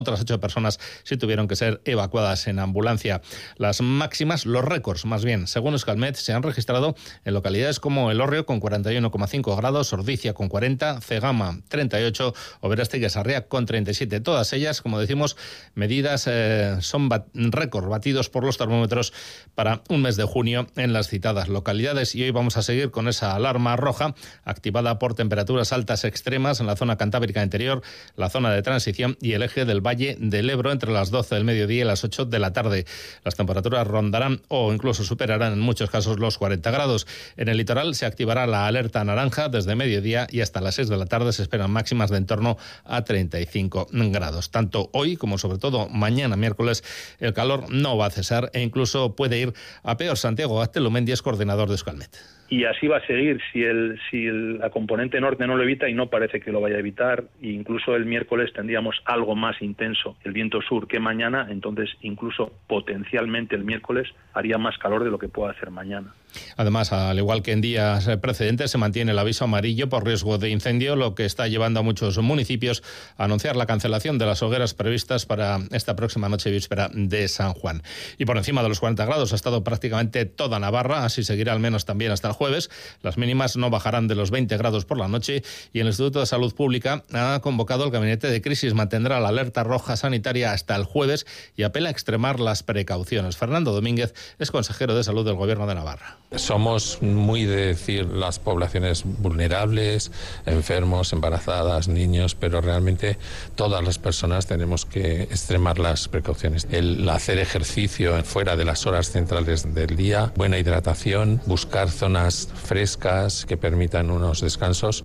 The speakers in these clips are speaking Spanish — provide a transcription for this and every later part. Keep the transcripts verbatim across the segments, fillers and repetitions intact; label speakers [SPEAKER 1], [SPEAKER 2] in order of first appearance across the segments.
[SPEAKER 1] Otras ocho personas sí tuvieron que ser evacuadas en ambulancia. Las máximas, los récords más bien, según Euskalmet, se han registrado en localidades como Elorrio con cuarenta y uno coma cinco grados, Ordizia con cuarenta, Cegama treinta y ocho o Berastegi y Sarria con treinta y siete. Todas ellas, como decimos, medidas eh, son bat- récord batidos por los termómetros para un mes de junio en las citadas localidades. Y hoy vamos a seguir con esa alarma roja activada por temperaturas altas extremas en la zona cantábrica interior, la zona de transición y el eje del Valle del Ebro entre las doce del mediodía y las ocho de la tarde. Las temperaturas rondarán o incluso superarán en muchos casos los cuarenta grados. En el litoral se activará la alerta naranja desde mediodía y hasta las seis de la tarde se esperan máximas de en torno a treinta y cinco grados. Tanto hoy como sobre todo mañana miércoles el calor no va a cesar e incluso puede ir a peor. Santiago Gaztelumendi es coordinador de Euskalmet.
[SPEAKER 2] Y así va a seguir si el si el, la componente norte no lo evita, y no parece que lo vaya a evitar. E incluso el miércoles tendríamos algo más intenso el viento sur que mañana, entonces incluso potencialmente el miércoles haría más calor de lo que pueda hacer mañana.
[SPEAKER 1] Además, al igual que en días precedentes, se mantiene el aviso amarillo por riesgo de incendio, lo que está llevando a muchos municipios a anunciar la cancelación de las hogueras previstas para esta próxima noche víspera de San Juan. Y por encima de los cuarenta grados ha estado prácticamente toda Navarra, así seguirá al menos también hasta el jueves. Las mínimas no bajarán de los veinte grados por la noche y el Instituto de Salud Pública ha convocado el Gabinete de Crisis, mantendrá la alerta roja sanitaria hasta el jueves y apela a extremar las precauciones. Fernando Domínguez es consejero de Salud del Gobierno de Navarra.
[SPEAKER 3] Somos muy de decir las poblaciones vulnerables, enfermos, embarazadas, niños, pero realmente todas las personas tenemos que extremar las precauciones. El hacer ejercicio fuera de las horas centrales del día, buena hidratación, buscar zonas frescas que permitan unos descansos.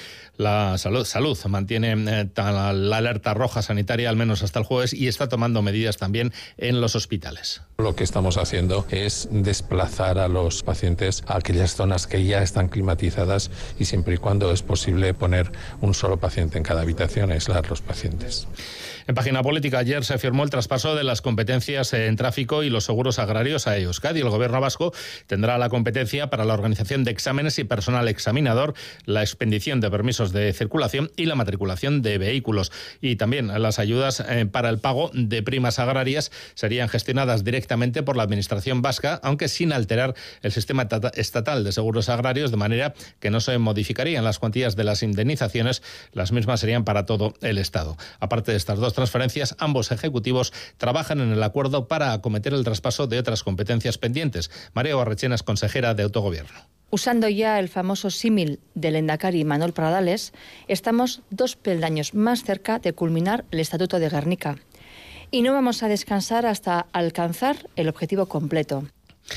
[SPEAKER 1] La salud, salud mantiene eh, la, la alerta roja sanitaria al menos hasta el jueves y está tomando medidas también en los hospitales.
[SPEAKER 3] Lo que estamos haciendo es desplazar a los pacientes a aquellas zonas que ya están climatizadas y siempre y cuando es posible poner un solo paciente en cada habitación, aislar los pacientes.
[SPEAKER 1] En página política, ayer se firmó el traspaso de las competencias en tráfico y los seguros agrarios a Euskadi. El gobierno vasco tendrá la competencia para la organización de exámenes y personal examinador, la expedición de permisos de circulación y la matriculación de vehículos. Y también las ayudas eh, para el pago de primas agrarias serían gestionadas directamente por la Administración vasca, aunque sin alterar el sistema estatal de seguros agrarios, de manera que no se modificarían las cuantías de las indemnizaciones. Las mismas serían para todo el Estado. Aparte de estas dos transferencias, ambos ejecutivos trabajan en el acuerdo para acometer el traspaso de otras competencias pendientes. María Barrechena es consejera de Autogobierno.
[SPEAKER 4] Usando ya el famoso símil del Lehendakari Manuel Pradales, estamos dos peldaños más cerca de culminar el Estatuto de Gernika. Y no vamos a descansar hasta alcanzar el objetivo completo.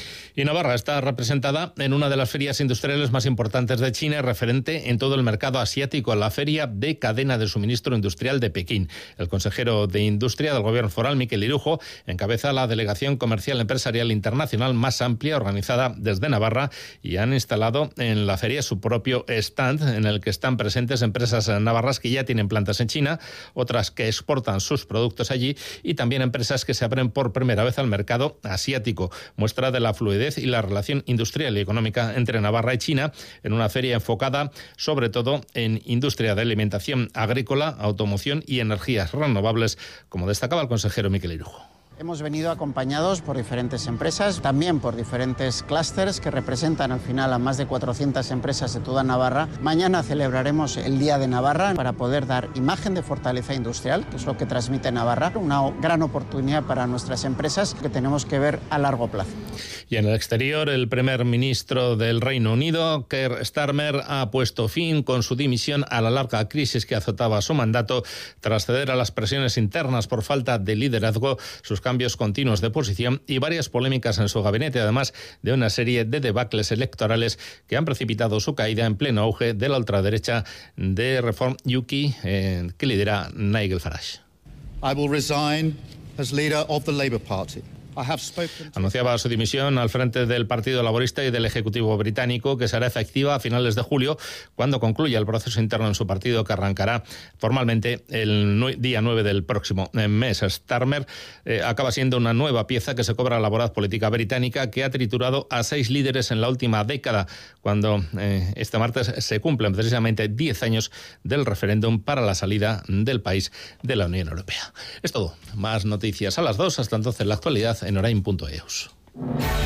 [SPEAKER 1] Y Navarra está representada en una de las ferias industriales más importantes de China, referente en todo el mercado asiático, la Feria de Cadena de Suministro Industrial de Pekín. El consejero de Industria del Gobierno Foral, Mikel Irujo, encabeza la delegación comercial empresarial internacional más amplia organizada desde Navarra y han instalado en la feria su propio stand en el que están presentes empresas navarras que ya tienen plantas en China, otras que exportan sus productos allí y también empresas que se abren por primera vez al mercado asiático. Muestra de la fluidez y la relación industrial y económica entre Navarra y China en una feria enfocada sobre todo en industria de alimentación agrícola, automoción y energías renovables, como destacaba el consejero Mikel Irujo.
[SPEAKER 5] Hemos venido acompañados por diferentes empresas, también por diferentes clústeres que representan al final a más de cuatrocientas empresas de toda Navarra. Mañana celebraremos el Día de Navarra para poder dar imagen de fortaleza industrial, que es lo que transmite Navarra, una gran oportunidad para nuestras empresas que tenemos que ver a largo plazo.
[SPEAKER 1] Y en el exterior, el primer ministro del Reino Unido, Keir Starmer, ha puesto fin con su dimisión a la larga crisis que azotaba su mandato tras ceder a las presiones internas por falta de liderazgo, sus cambios continuos de posición y varias polémicas en su gabinete, además de una serie de debacles electorales que han precipitado su caída en pleno auge de la ultraderecha de Reform U K eh, que lidera Nigel Farage.
[SPEAKER 6] I will resign as leader of the Labour Party.
[SPEAKER 1] Anunciaba su dimisión al frente del Partido Laborista y del Ejecutivo británico, que será efectiva a finales de julio, cuando concluya el proceso interno en su partido, que arrancará formalmente el día nueve del próximo mes. Starmer eh, acaba siendo una nueva pieza que se cobra la voraz política británica, que ha triturado a seis líderes en la última década, cuando eh, este martes se cumplen precisamente diez años del referéndum para la salida del país de la Unión Europea. Es todo. Más noticias a las dos. Hasta entonces, la actualidad en orain punto eus.